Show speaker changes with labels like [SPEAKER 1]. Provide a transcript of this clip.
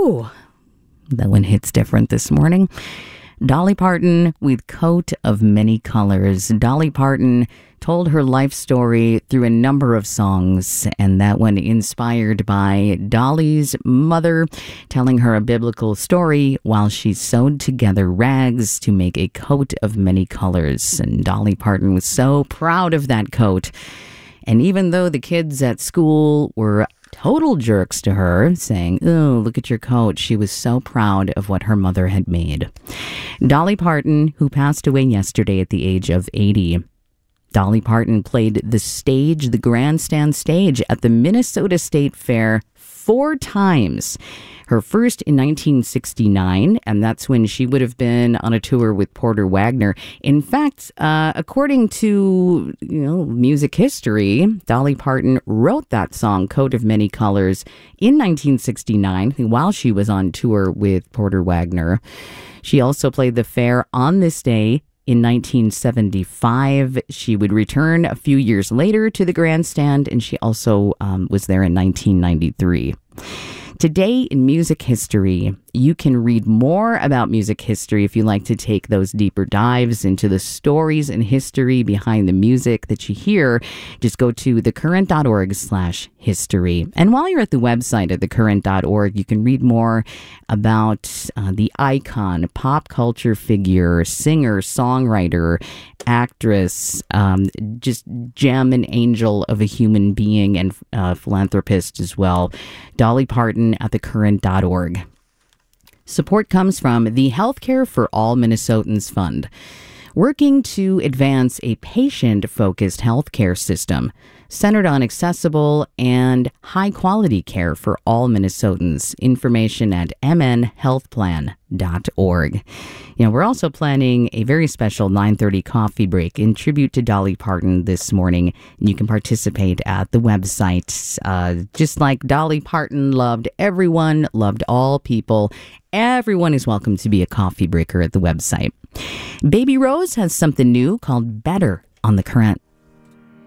[SPEAKER 1] Whew. That one hits different this morning. Dolly Parton with Coat of Many Colors. Dolly Parton told her life story through a number of songs, and that one inspired by Dolly's mother telling her a biblical story while she sewed together rags to make a coat of many colors. And Dolly Parton was so proud of that coat. And even though the kids at school were total jerks to her, saying, "Oh, look at your coat," she was so proud of what her mother had made. Dolly Parton, who passed away yesterday at the age of 80. Dolly Parton played the grandstand stage at the Minnesota State Fair 4 times. Her first in 1969, and that's when she would have been on a tour with Porter Wagoner. In fact, according to music history, Dolly Parton wrote that song, Coat of Many Colors, in 1969 while she was on tour with Porter Wagoner. She also played the fair on this day in 1975. She would return a few years later to the grandstand, and she also was there in 1993. Today in music history, you can read more about music history if you like to take those deeper dives into the stories and history behind the music that you hear. Just go to thecurrent.org/history. And while you're at the website at thecurrent.org, you can read more about the icon, pop culture figure, singer, songwriter, actress, just gem and angel of a human being, and philanthropist as well, Dolly Parton at thecurrent.org. Support comes from the Healthcare for All Minnesotans Fund, working to advance a patient-focused healthcare system centered on accessible and high-quality care for all Minnesotans. Information at mnhealthplan.org. We're also planning a very special 9:30 coffee break in tribute to Dolly Parton this morning. You can participate at the website. Just like Dolly Parton loved everyone, loved all people, everyone is welcome to be a coffee breaker at the website. Baby Rose has something new called Better on The Current.